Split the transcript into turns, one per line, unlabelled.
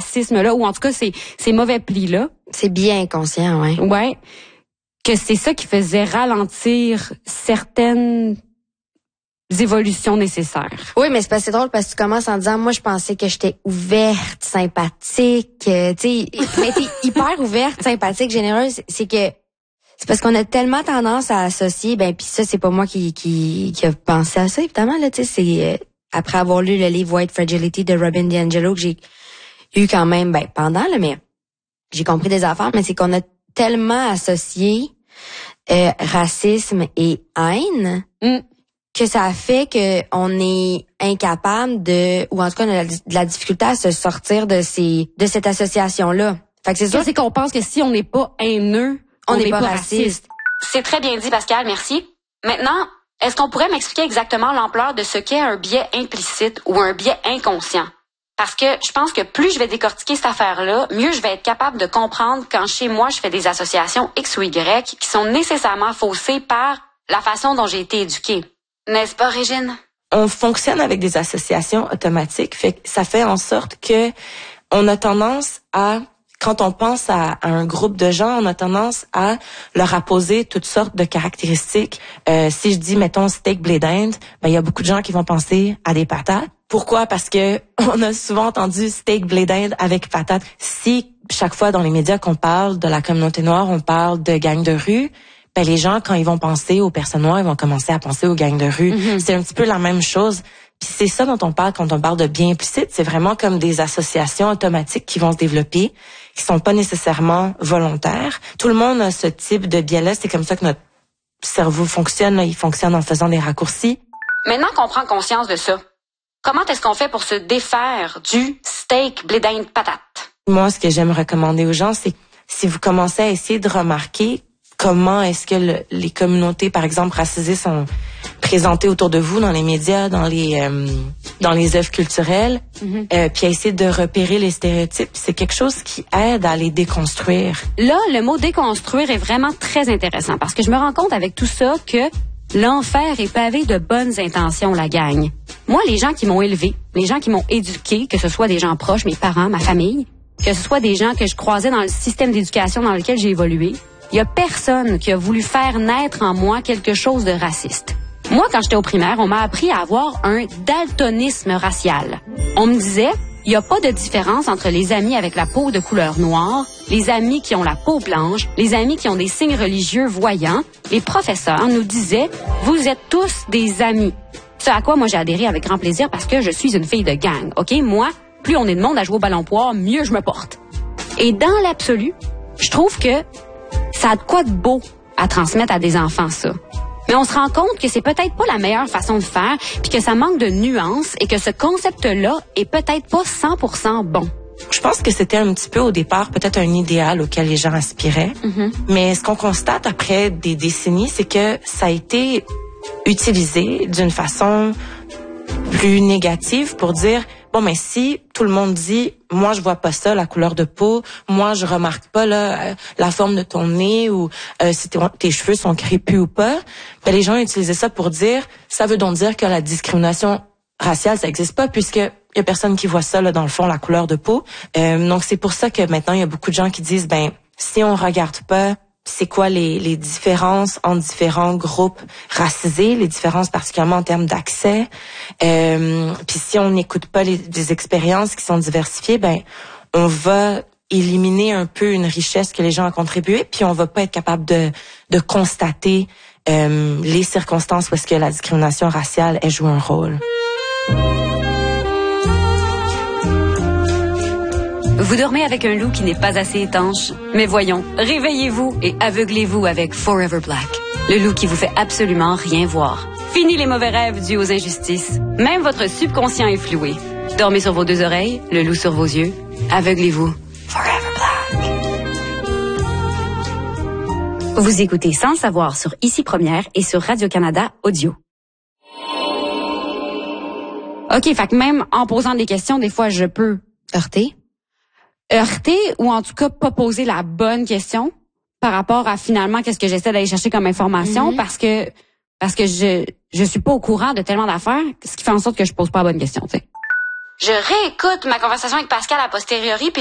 racisme-là, ou en tout cas ces mauvais plis-là.
C'est bien inconscient, ouais.
Ouais. Que c'est ça qui faisait ralentir certaines évolutions nécessaires.
Oui, mais c'est pas assez drôle parce que tu commences en disant, moi, je pensais que j'étais ouverte, sympathique, tu sais, mais t'es hyper ouverte, sympathique, généreuse. C'est parce qu'on a tellement tendance à associer, ben puis ça, c'est pas moi qui a pensé à ça, évidemment, là, tu sais, c'est après avoir lu le livre White Fragility de Robin DiAngelo que j'ai eu quand même, ben, pendant, là, mais j'ai compris des affaires, mais c'est qu'on a tellement associé racisme et haine que ça a fait que on est incapable ou en tout cas on a de la difficulté à se sortir de cette association-là. Fait que c'est sûr,
c'est qu'on pense que si on n'est pas haineux,
on n'est pas raciste.
C'est très bien dit, Pascal, merci. Maintenant, est-ce qu'on pourrait m'expliquer exactement l'ampleur de ce qu'est un biais implicite ou un biais inconscient? Parce que je pense que plus je vais décortiquer cette affaire-là, mieux je vais être capable de comprendre quand chez moi je fais des associations X ou Y qui sont nécessairement faussées par la façon dont j'ai été éduquée. N'est-ce pas, Régine?
On fonctionne avec des associations automatiques, ça fait en sorte que on a tendance à, quand on pense à un groupe de gens, on a tendance à leur apposer toutes sortes de caractéristiques. Si je dis, mettons, steak blé d'Inde, ben il y a beaucoup de gens qui vont penser à des patates. Pourquoi? Parce que on a souvent entendu steak blé d'Inde avec patates. Si chaque fois dans les médias qu'on parle de la communauté noire, on parle de gangs de rue, ben les gens, quand ils vont penser aux personnes noires, ils vont commencer à penser aux gangs de rue. C'est un petit peu la même chose. Puis c'est ça dont on parle quand on parle de biais implicite. C'est vraiment comme des associations automatiques qui vont se développer, qui sont pas nécessairement volontaires. Tout le monde a ce type de biais-là. C'est comme ça que notre cerveau fonctionne. Il fonctionne en faisant des raccourcis.
Maintenant qu'on prend conscience de ça, comment est-ce qu'on fait pour se défaire du steak blé d'Inde patate?
Moi, ce que j'aime recommander aux gens, c'est si vous commencez à essayer de remarquer comment est-ce que les communautés, par exemple, racisées sont présentées autour de vous dans les médias, dans les œuvres culturelles, puis à essayer de repérer les stéréotypes, c'est quelque chose qui aide à les déconstruire.
Là, le mot déconstruire est vraiment très intéressant parce que je me rends compte avec tout ça que l'enfer est pavé de bonnes intentions, la gang. Moi, les gens qui m'ont élevé, les gens qui m'ont éduqué, que ce soit des gens proches, mes parents, ma famille, que ce soit des gens que je croisais dans le système d'éducation dans lequel j'ai évolué, il y a personne qui a voulu faire naître en moi quelque chose de raciste. Moi, quand j'étais au primaire, on m'a appris à avoir un daltonisme racial. On me disait, il n'y a pas de différence entre les amis avec la peau de couleur noire, les amis qui ont la peau blanche, les amis qui ont des signes religieux voyants. Les professeurs nous disaient, vous êtes tous des amis. Ce à quoi moi j'ai adhéré avec grand plaisir parce que je suis une fille de gang. OK? Moi, plus on est de monde à jouer au ballon poire, mieux je me porte. Et dans l'absolu, je trouve que ça a de quoi de beau à transmettre à des enfants, ça. Mais on se rend compte que c'est peut-être pas la meilleure façon de faire, puis que ça manque de nuances et que ce concept-là est peut-être pas 100% bon.
Je pense que c'était un petit peu au départ peut-être un idéal auquel les gens aspiraient. Mais ce qu'on constate après des décennies, c'est que ça a été utilisé d'une façon plus négative pour dire bon, mais si tout le monde dit, moi, je vois pas ça, la couleur de peau, moi, je remarque pas la forme de ton nez ou si tes cheveux sont crépus ou pas, ben, les gens utilisaient ça pour dire, ça veut donc dire que la discrimination raciale, ça existe pas puisque y a personne qui voit ça, là, dans le fond, la couleur de peau. Donc, c'est pour ça que maintenant, il y a beaucoup de gens qui disent, ben, si on regarde pas c'est quoi les différences entre différents groupes racisés, les différences particulièrement en termes d'accès. Puis si on n'écoute pas des expériences qui sont diversifiées, ben on va éliminer un peu une richesse que les gens ont contribué, puis on va pas être capable de constater les circonstances où est-ce que la discrimination raciale elle joue un rôle.
Vous dormez avec un loup qui n'est pas assez étanche? Mais voyons, réveillez-vous et aveuglez-vous avec Forever Black. Le loup qui vous fait absolument rien voir. Fini les mauvais rêves dus aux injustices. Même votre subconscient est floué. Dormez sur vos deux oreilles, le loup sur vos yeux. Aveuglez-vous. Forever Black. Vous écoutez Sans le savoir sur Ici Première et sur Radio-Canada Audio. OK, fait que même en posant des questions, des fois, je peux heurter ou en tout cas pas poser la bonne question par rapport à finalement qu'est-ce que j'essaie d'aller chercher comme information parce que je suis pas au courant de tellement d'affaires, ce qui fait en sorte que je pose pas la bonne question, tu sais.
Je réécoute ma conversation avec Pascal a posteriori.